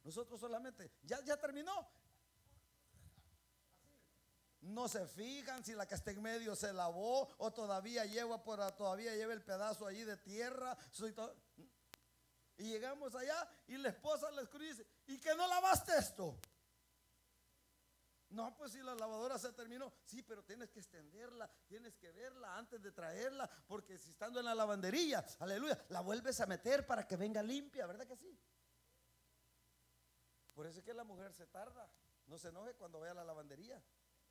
Nosotros solamente, ya terminó. No se fijan si la que está en medio se lavó o todavía lleva el pedazo allí de tierra. Y llegamos allá y la esposa le dice: ¿y que no lavaste esto? No, pues si la lavadora se terminó. Sí, pero tienes que extenderla, tienes que verla antes de traerla, porque si estando en la lavandería, aleluya, la vuelves a meter para que venga limpia, ¿verdad que sí? Por eso es que la mujer se tarda. No se enoje cuando vaya a la lavandería,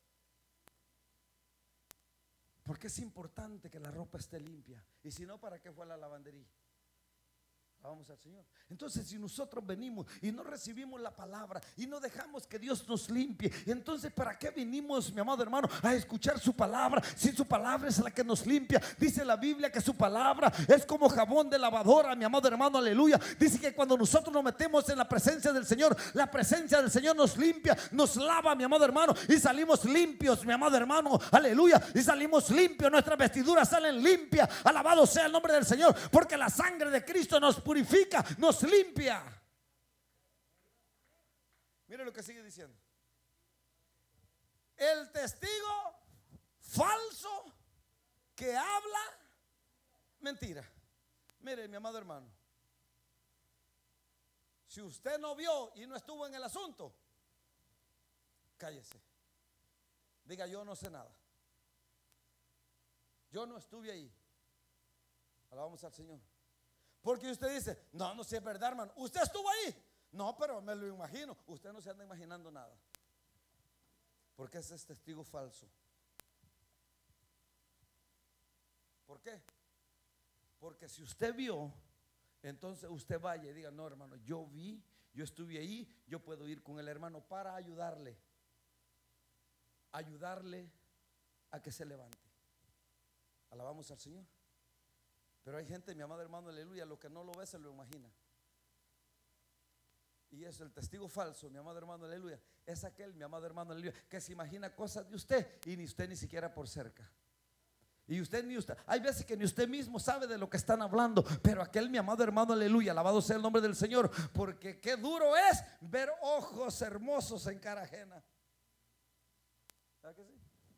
porque es importante que la ropa esté limpia. Y si no, ¿para qué fue a la lavandería? Vamos al Señor. Entonces, si nosotros venimos y no recibimos la palabra y no dejamos que Dios nos limpie, entonces ¿para qué vinimos, mi amado hermano, a escuchar su palabra? Si su palabra es la que nos limpia. Dice la Biblia que su palabra es como jabón de lavadora, mi amado hermano, aleluya. Dice que cuando nosotros nos metemos en la presencia del Señor, la presencia del Señor nos limpia, nos lava, mi amado hermano, y salimos limpios, mi amado hermano, aleluya. Y salimos limpios, nuestras vestiduras salen limpias. Alabado sea el nombre del Señor, porque la sangre de Cristo nos purifica, nos limpia. Mire lo que sigue diciendo: el testigo falso que habla mentira. Mire, mi amado hermano, si usted no vio y no estuvo en el asunto, cállese. Diga: yo no sé nada, yo no estuve ahí. Alabamos al Señor. Porque usted dice: no sé, es verdad, hermano, usted estuvo ahí. No, pero me lo imagino. Usted no se anda imaginando nada, porque ese es testigo falso. ¿Por qué? Porque si usted vio, entonces usted vaya y diga: no, hermano, yo vi, yo estuve ahí, yo puedo ir con el hermano para ayudarle a que se levante. Alabamos al Señor. Pero hay gente, mi amado hermano, aleluya, lo que no lo ve se lo imagina. Y eso, el testigo falso, mi amado hermano, aleluya, es aquel, mi amado hermano, aleluya, que se imagina cosas de usted y ni usted ni siquiera por cerca. Y usted hay veces que ni usted mismo sabe de lo que están hablando. Pero aquel, mi amado hermano, aleluya, alabado sea el nombre del Señor, porque qué duro es ver ojos hermosos en cara ajena. ¿Verdad que sí?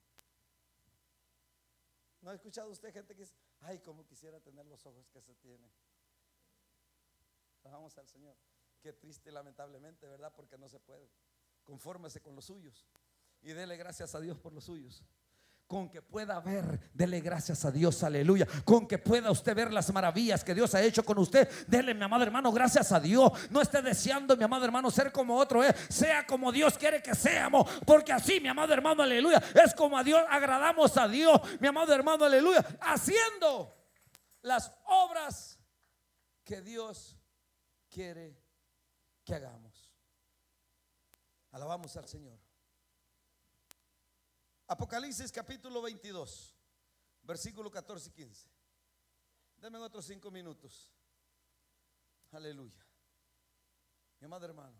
¿No ha escuchado usted gente que dice: ay, como quisiera tener los ojos que se tienen? Vamos al Señor. Qué triste, lamentablemente, ¿verdad? Porque no se puede. Confórmese con los suyos y dele gracias a Dios por los suyos. Con que pueda ver, dele gracias a Dios, aleluya. Con que pueda usted ver las maravillas que Dios ha hecho con usted, dele, mi amado hermano, gracias a Dios. No esté deseando, mi amado hermano, ser como otro es. Sea como Dios quiere que seamos, porque así, mi amado hermano, aleluya, es como a Dios agradamos a Dios, mi amado hermano, aleluya, haciendo las obras que Dios quiere que hagamos. Alabamos al Señor. Apocalipsis capítulo 22, versículo 14 y 15. Denme otros 5 minutos. Aleluya. Mi amado hermano.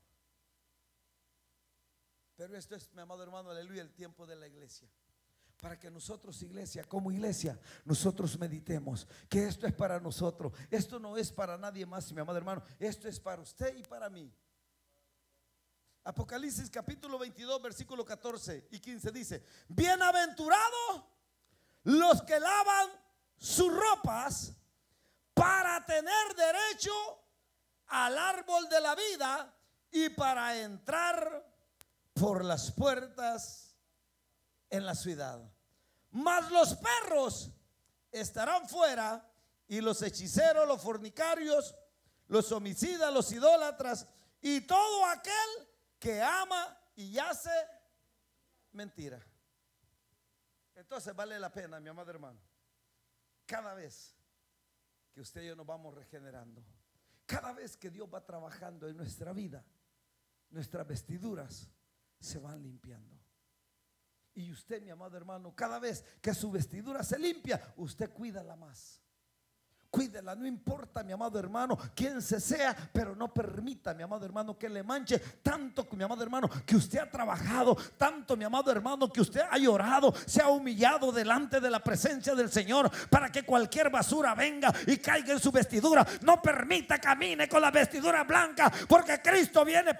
Pero esto es, mi amado hermano, aleluya, el tiempo de la iglesia. Para que nosotros, iglesia, como iglesia, nosotros meditemos que esto es para nosotros. Esto no es para nadie más, mi amado hermano. Esto es para usted y para mí. Apocalipsis capítulo 22, versículo 14 y 15 dice: bienaventurados los que lavan sus ropas para tener derecho al árbol de la vida y para entrar por las puertas en la ciudad. Mas los perros estarán fuera, y los hechiceros, los fornicarios, los homicidas, los idólatras y todo aquel que ama y hace mentira. Entonces vale la pena, mi amado hermano, cada vez que usted y yo nos vamos regenerando, cada vez que Dios va trabajando en nuestra vida, nuestras vestiduras se van limpiando. Y usted, mi amado hermano, cada vez que su vestidura se limpia, usted cuídala más. Cuídela, no importa, mi amado hermano, quién se sea, pero no permita, mi amado hermano, que le manche tanto, mi amado hermano, que usted ha trabajado, tanto, mi amado hermano, que usted ha llorado, se ha humillado delante de la presencia del Señor, para que cualquier basura venga y caiga en su vestidura. No permita, camine con la vestidura blanca, porque Cristo viene